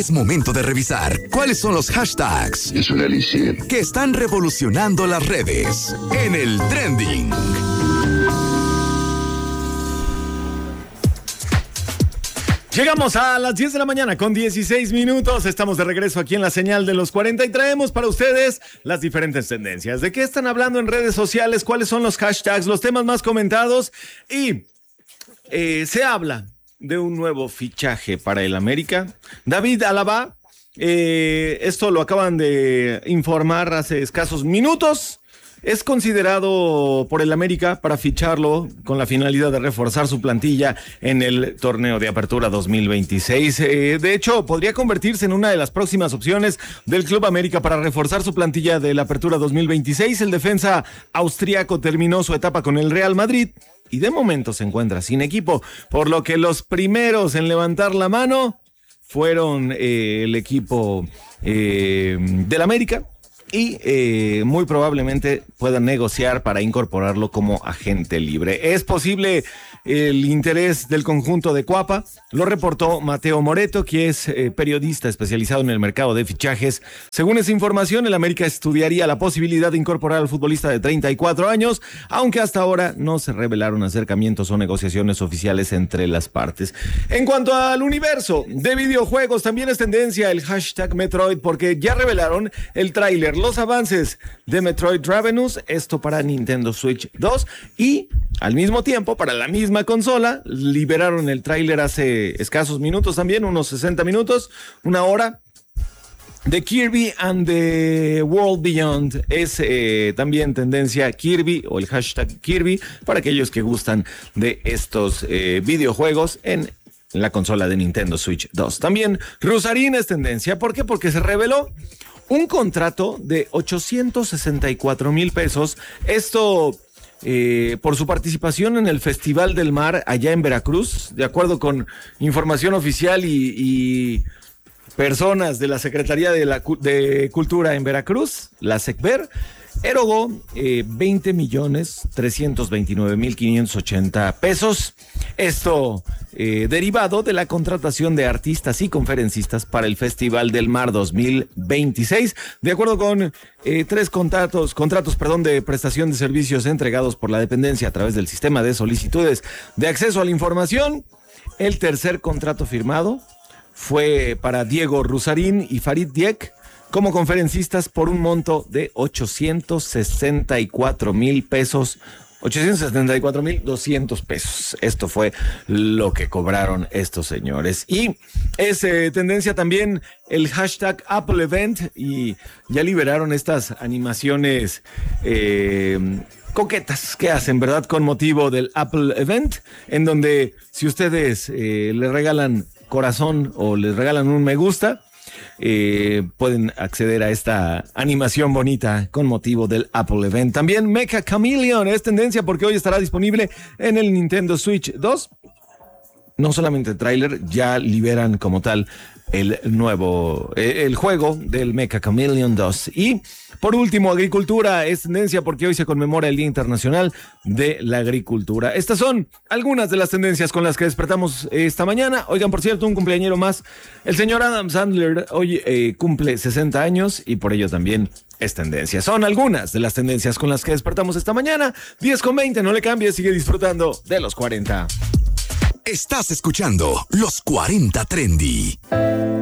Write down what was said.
Es momento de revisar cuáles son los hashtags Es un elixir que están revolucionando las redes en el trending. Llegamos a las 10 de la mañana con 16 minutos. Estamos de regreso aquí en la señal de los 40 y traemos para ustedes las diferentes tendencias. ¿De qué están hablando en redes sociales? ¿Cuáles son los hashtags, los temas más comentados? Y se habla de un nuevo fichaje para el América. David Alaba, esto lo acaban de informar hace escasos minutos. Es considerado por el América para ficharlo con la finalidad de reforzar su plantilla en el torneo de apertura 2026. De hecho, podría convertirse en una de las próximas opciones del Club América para reforzar su plantilla de la apertura 2026. El defensa austriaco terminó su etapa con el Real Madrid y de momento se encuentra sin equipo, por lo que los primeros en levantar la mano fueron el equipo del América. Y muy probablemente puedan negociar para incorporarlo como agente libre. Es posible el interés del conjunto de Cuapa, lo reportó Mateo Moreto, que es periodista especializado en el mercado de fichajes. Según esa información, el América estudiaría la posibilidad de incorporar al futbolista de 34 años, aunque hasta ahora no se revelaron acercamientos o negociaciones oficiales entre las partes. En cuanto al universo de videojuegos, también es tendencia el hashtag Metroid, porque ya revelaron el tráiler, los avances de Metroid Ravenous, esto para Nintendo Switch 2, y al mismo tiempo, para la misma consola, liberaron el tráiler hace escasos minutos también, unos 60 minutos, una hora, de Kirby and the World Beyond. Es también tendencia Kirby o el hashtag Kirby para aquellos que gustan de estos videojuegos en la consola de Nintendo Switch 2. También Rusarín es tendencia. ¿Por qué? Porque se reveló un contrato de 864,000 pesos. Esto por su participación en el Festival del Mar allá en Veracruz, de acuerdo con información oficial y personas de la Secretaría de Cultura en Veracruz, la SECVER, erogó 20,329,580 pesos. Esto derivado de la contratación de artistas y conferencistas para el Festival del Mar 2026. De acuerdo con tres contratos de prestación de servicios entregados por la dependencia a través del sistema de solicitudes de acceso a la información, el tercer contrato firmado fue para Diego Rusarín y Farid Diek como conferencistas por un monto de 864,000 pesos, 874,200 pesos. Esto fue lo que cobraron estos señores. Y es tendencia también el hashtag Apple Event, y ya liberaron estas animaciones coquetas que hacen, ¿verdad? Con motivo del Apple Event, en donde si ustedes le regalan corazón o les regalan un me gusta, pueden acceder a esta animación bonita con motivo del Apple Event. También Mecha Chameleon es tendencia porque hoy estará disponible en el Nintendo Switch 2. No solamente el tráiler, ya liberan como tal el nuevo, el juego del Mecha Chameleon 2. Y por último, agricultura es tendencia porque hoy se conmemora el Día Internacional de la Agricultura. Estas son algunas de las tendencias con las que despertamos esta mañana. Oigan, por cierto, un cumpleañero más. El señor Adam Sandler hoy cumple 60 años y por ello también es tendencia. Son algunas de las tendencias con las que despertamos esta mañana. 10:20, no le cambies, sigue disfrutando de los 40. Estás escuchando Los 40 Trendy.